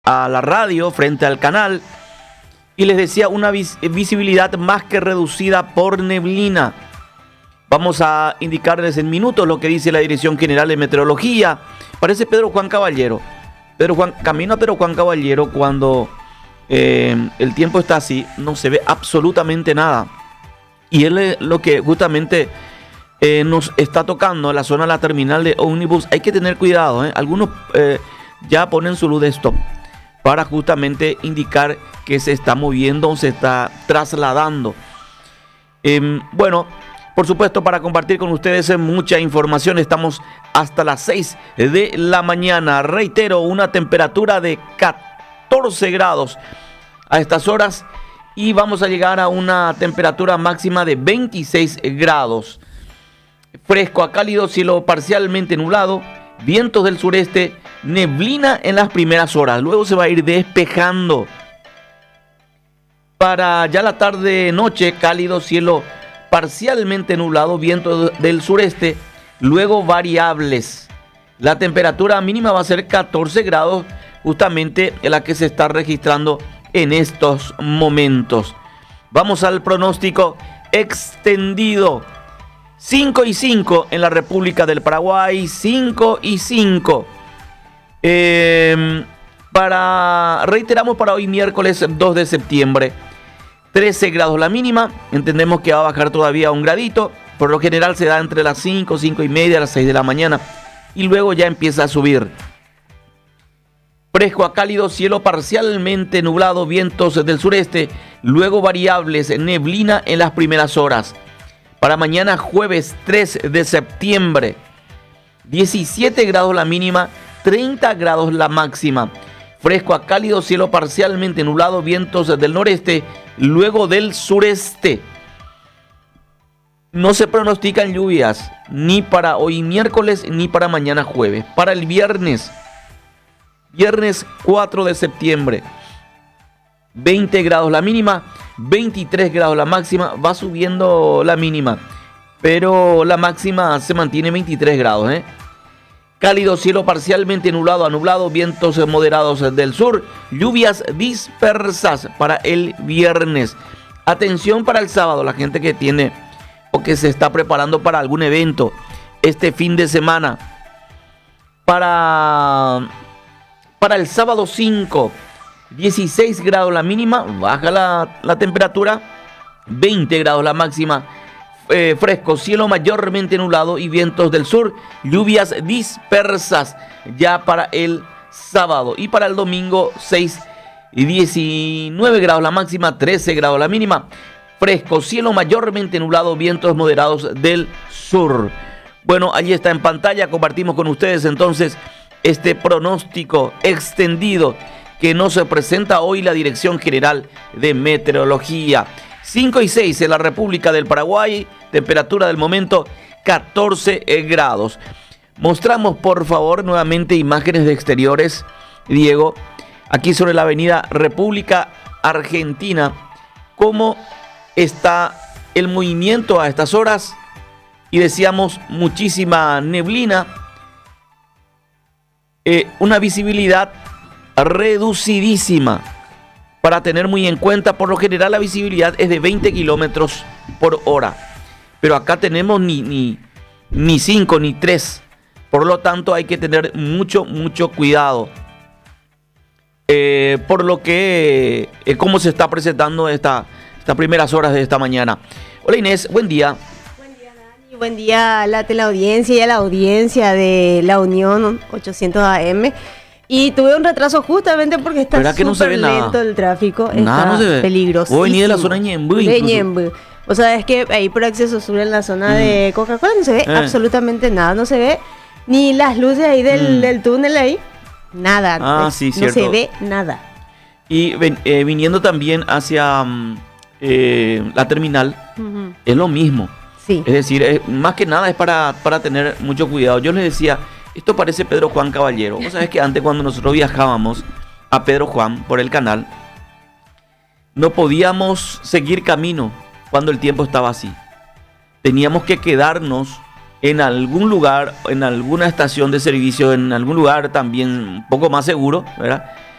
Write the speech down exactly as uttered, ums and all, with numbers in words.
a la radio, frente al canal, y les decía una vis visibilidad más que reducida por neblina. Vamos a indicarles en minutos lo que dice la Dirección General de Meteorología. Parece Pedro Juan Caballero. Pedro Juan, camino a Pedro Juan Caballero cuando eh, el tiempo está así, no se ve absolutamente nada. Y él es lo que justamente eh, nos está tocando en la zona de la terminal de ómnibus. Hay que tener cuidado, ¿eh? Algunos eh, ya ponen su luz de stop para justamente indicar que se está moviendo o se está trasladando. Eh, bueno, por supuesto, para compartir con ustedes mucha información, estamos hasta las seis de la mañana. Reitero, una temperatura de catorce grados a estas horas y vamos a llegar a una temperatura máxima de veintiséis grados. Fresco a cálido, cielo parcialmente nublado, vientos del sureste, neblina en las primeras horas. Luego se va a ir despejando. Para ya la tarde noche, cálido, cielo parcialmente nublado, viento del sureste, luego variables. La temperatura mínima va a ser catorce grados, justamente la que se está registrando en estos momentos. Vamos al pronóstico extendido. cinco y cinco en la República del Paraguay, cinco y cinco. Eh, para, reiteramos para hoy miércoles dos de septiembre. trece grados la mínima, entendemos que va a bajar todavía un gradito, por lo general se da entre las cinco, cinco y media, a las seis de la mañana, y luego ya empieza a subir. Fresco a cálido, cielo parcialmente nublado, vientos del sureste, luego variables, neblina en las primeras horas. Para mañana jueves tres de septiembre, diecisiete grados la mínima, treinta grados la máxima. Fresco a cálido, cielo parcialmente nublado, vientos del noreste, luego del sureste. No se pronostican lluvias ni para hoy miércoles ni para mañana jueves. Para el viernes, viernes cuatro de septiembre, veinte grados la mínima, veintitrés grados la máxima. Va subiendo la mínima, pero la máxima se mantiene veintitrés grados, ¿eh? Cálido, cielo parcialmente nublado a nublado, vientos moderados del sur, lluvias dispersas para el viernes. Atención para el sábado, la gente que tiene o que se está preparando para algún evento este fin de semana. Para, para el sábado cinco, dieciséis grados la mínima, baja la, la temperatura, veinte grados la máxima. Eh, fresco, cielo mayormente nublado y vientos del sur, lluvias dispersas ya para el sábado. Y para el domingo seis y diecinueve grados la máxima, trece grados la mínima. Fresco, cielo mayormente nublado, vientos moderados del sur. Bueno, allí está en pantalla, compartimos con ustedes entonces este pronóstico extendido que nos presenta hoy la Dirección General de Meteorología. cinco y seis en la República del Paraguay, temperatura del momento catorce grados. Mostramos por favor nuevamente imágenes de exteriores, Diego, aquí sobre la avenida República Argentina, cómo está el movimiento a estas horas. Y decíamos muchísima neblina, eh, una visibilidad reducidísima. Para tener muy en cuenta, por lo general la visibilidad es de veinte kilómetros por hora. Pero acá tenemos ni, ni, ni cinco ni tres. Por lo tanto hay que tener mucho, mucho cuidado. Eh, por lo que, eh, cómo se está presentando esta, estas primeras horas de esta mañana. Hola Inés, buen día. Buen día Dani, buen día a la teleaudiencia y a la audiencia de la Unión ochocientos A M. Y tuve un retraso justamente porque está súper no lento el tráfico. Nada, está no se ve. Peligroso. Vos venís de la zona de Ñemby. De Ñemby. O sea, es que ahí por acceso sur en la zona mm. de Coca-Cola no se ve eh. absolutamente nada. No se ve ni las luces ahí del, mm. del túnel ahí. Nada. Ah, es, sí, no cierto. se ve nada. Y ven, eh, viniendo también hacia eh, la terminal, uh-huh. es lo mismo. Sí. Es decir, es, más que nada es para, para tener mucho cuidado. Yo les decía... Esto parece Pedro Juan Caballero. Vos sabés que antes cuando nosotros viajábamos a Pedro Juan por el canal, no podíamos seguir camino cuando el tiempo estaba así. Teníamos que quedarnos en algún lugar, en alguna estación de servicio, en algún lugar también un poco más seguro, ¿verdad?